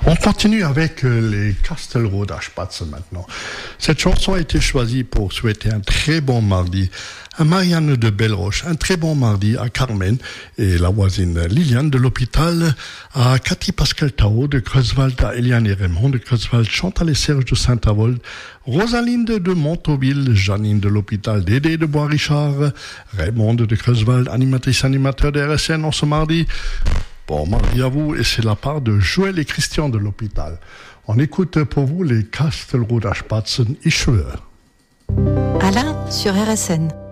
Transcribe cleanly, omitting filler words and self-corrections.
On continue avec les Kastelroder Spatzen maintenant. Cette chanson a été choisie pour souhaiter un très bon mardi à Marianne de Belleroche, un très bon mardi à Carmen et la voisine Liliane de l'hôpital, à Cathy Pascal Tao de Creuswald, à Eliane et Raymond de Creuswald, Chantal et Serge de Saint-Avold, Rosalinde de Montauville, Janine de l'hôpital, Dédé de Bois-Richard, Raymond de Creuswald, animatrice animateur de RSN en ce mardi. Bon mardi à vous, et c'est la part de Joël et Christian de l'hôpital. On écoute pour vous les Kastelroder Spatzen, ich schwöre. Alain sur RSN.